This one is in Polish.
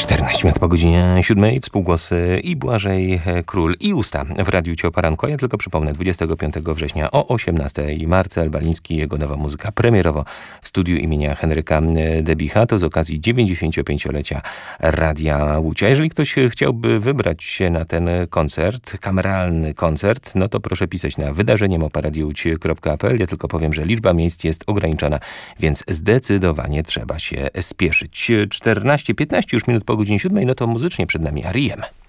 14 minut po godzinie 7. Współgłosy i Błażej Król i Usta w Radiu Cio Poranku. Ja tylko przypomnę, 25 września o 18 Marcel Baliński, jego nowa muzyka premierowo w studiu imienia Henryka Debicha. To z okazji 95-lecia Radia Łódź. A jeżeli ktoś chciałby wybrać się na ten koncert, kameralny koncert, no to proszę pisać na wydarzenie@radiouć.pl. Ja tylko powiem, że liczba miejsc jest ograniczona, więc zdecydowanie trzeba się spieszyć. 15 już minut po godzinie 7, no to muzycznie przed nami R.E.M.